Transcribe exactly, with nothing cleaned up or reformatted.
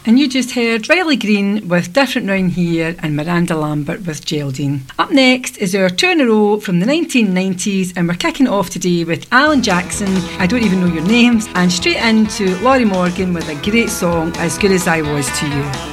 And you just heard Riley Green with Different Round Here and Miranda Lambert with Geraldine. Up next is our two in a row from the nineteen nineties, and we're kicking it off today with Alan Jackson, I Don't Even Know Your Names, and straight into Laurie Morgan with a great song, As Good As I Was To You.